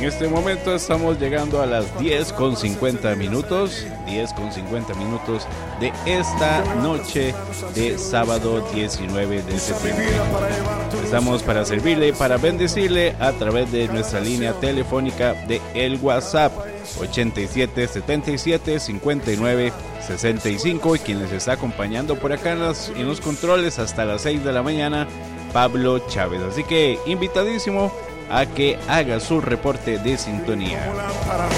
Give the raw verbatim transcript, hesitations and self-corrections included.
este momento estamos llegando a las diez con cincuenta minutos, diez con cincuenta minutos de esta noche de sábado diecinueve de septiembre. Estamos para servirle, para bendecirle a través de nuestra línea telefónica de el WhatsApp ochenta y siete setenta y siete cincuenta y nueve sesenta y cinco, y quien les está acompañando por acá en, las, en los controles hasta las seis de la mañana, Pablo Chávez. Así que invitadísimo a que haga su reporte de sintonía.